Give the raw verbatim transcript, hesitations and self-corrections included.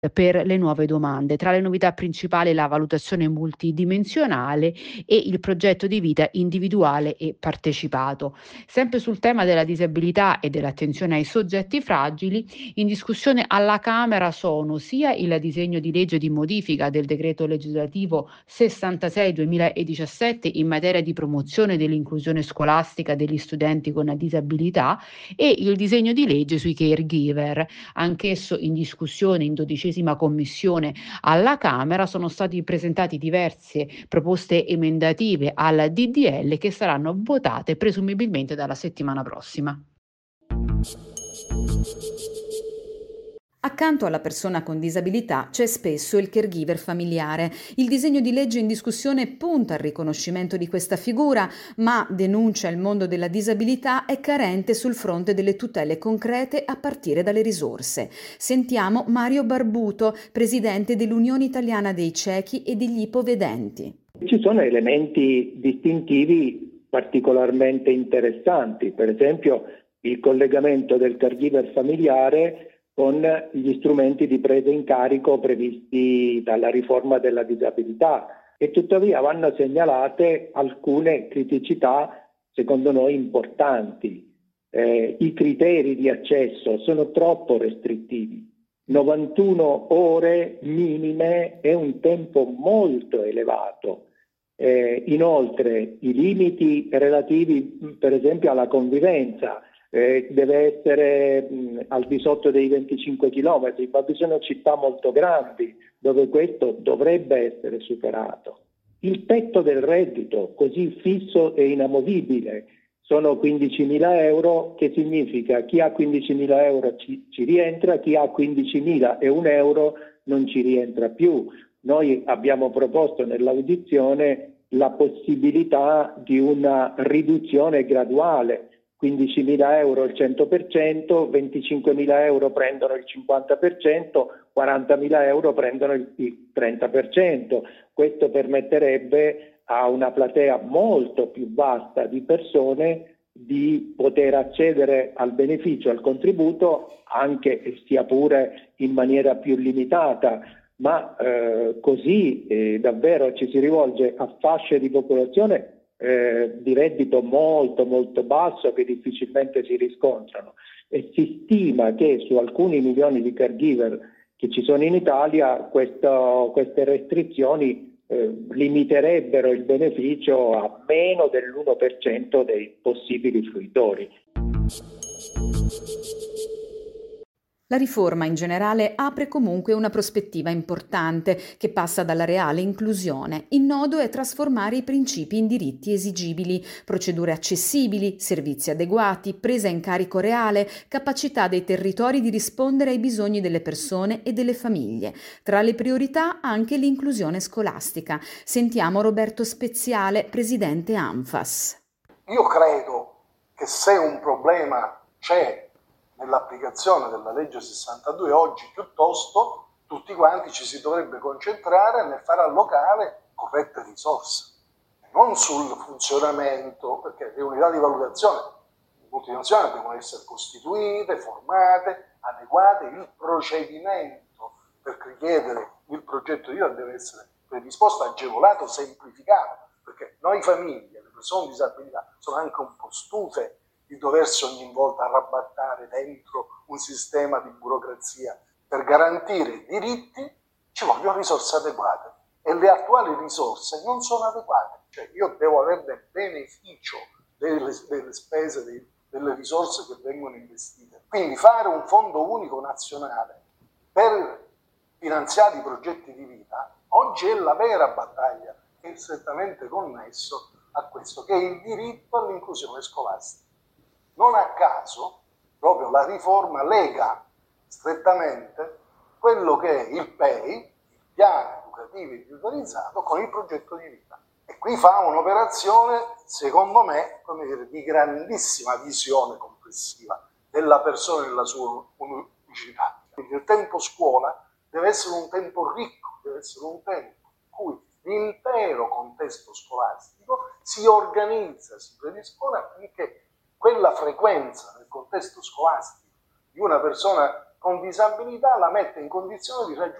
per le nuove domande. Tra le novità principali la valutazione multidimensionale e il progetto di vita individuale e partecipato. Sempre sul tema della disabilità e dell'attenzione ai soggetti fragili, in discussione alla Camera sono sia il disegno di legge di modifica del decreto legislativo sessantasei duemiladiciassette in materia di promozione dell'inclusione scolastica degli studenti con disabilità e il disegno di legge sui caregiver. Anch'esso in discussione in dodicesima commissione alla Camera sono stati presentati diverse proposte emendative al D D L che saranno votate presumibilmente dalla settimana prossima. Accanto alla persona con disabilità c'è spesso il caregiver familiare. Il disegno di legge in discussione punta al riconoscimento di questa figura, ma denuncia il mondo della disabilità è carente sul fronte delle tutele concrete a partire dalle risorse. Sentiamo Mario Barbuto, presidente dell'Unione Italiana dei Ciechi e degli Ipovedenti. Ci sono elementi distintivi particolarmente interessanti, per esempio il collegamento del caregiver familiare con gli strumenti di presa in carico previsti dalla riforma della disabilità e tuttavia vanno segnalate alcune criticità secondo noi importanti. Eh, I criteri di accesso sono troppo restrittivi. novantuno ore minime è un tempo molto elevato. Eh, inoltre i limiti relativi per esempio alla convivenza Eh, deve essere mh, al di sotto dei venticinque chilometri, ma vi sono città molto grandi dove questo dovrebbe essere superato. Il tetto del reddito, così fisso e inamovibile, sono quindicimila euro, che significa chi ha quindicimila euro ci, ci rientra, chi ha quindicimila e un euro non ci rientra più. Noi abbiamo proposto nell'audizione la possibilità di una riduzione graduale. quindicimila euro il cento per cento, venticinquemila euro prendono il cinquanta per cento, quarantamila euro prendono il trenta per cento. Questo permetterebbe a una platea molto più vasta di persone di poter accedere al beneficio, al contributo, anche sia pure in maniera più limitata, ma eh, così eh, davvero ci si rivolge a fasce di popolazione Eh, di reddito molto molto basso che difficilmente si riscontrano e si stima che su alcuni milioni di caregiver che ci sono in Italia questo, queste restrizioni eh, limiterebbero il beneficio a meno dell'uno per cento dei possibili fruitori. La riforma in generale apre comunque una prospettiva importante che passa dalla reale inclusione. Il nodo è trasformare i principi in diritti esigibili, procedure accessibili, servizi adeguati, presa in carico reale, capacità dei territori di rispondere ai bisogni delle persone e delle famiglie. Tra le priorità anche l'inclusione scolastica. Sentiamo Roberto Speziale, presidente ANFAS. Io credo che se un problema c'è nell'applicazione della legge sessantadue oggi, piuttosto tutti quanti ci si dovrebbe concentrare nel far allocare corrette risorse, non sul funzionamento, perché le unità di valutazione multinazionali devono essere costituite, formate, adeguate, il procedimento per richiedere il progetto di vita deve essere predisposto, agevolato, semplificato, perché noi famiglie, le persone con disabilità, sono anche un po' stufe di doversi ogni volta arrabattare dentro un sistema di burocrazia. Per garantire i diritti ci vogliono risorse adeguate e le attuali risorse non sono adeguate. Cioè io devo averne beneficio delle, delle spese, dei, delle risorse che vengono investite. Quindi fare un fondo unico nazionale per finanziare i progetti di vita oggi è la vera battaglia, che è strettamente connesso a questo, che è il diritto all'inclusione scolastica. Non a caso, proprio la riforma lega strettamente quello che è il P E I, il piano educativo individualizzato, con il progetto di vita. E qui fa un'operazione, secondo me, come dire, di grandissima visione complessiva della persona e della sua unicità. Quindi il tempo scuola deve essere un tempo ricco, deve essere un tempo in cui l'intero contesto scolastico si organizza, si predispone affinché quella frequenza nel contesto scolastico di una persona con disabilità la mette in condizione di raggiungere